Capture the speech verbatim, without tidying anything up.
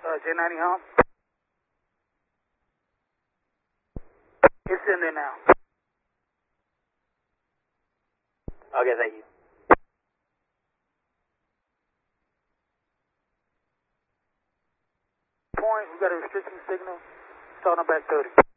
uh, J ninety hump. It's in there now. Okay, thank you. Point, we got a restriction signal, starting on back thirty.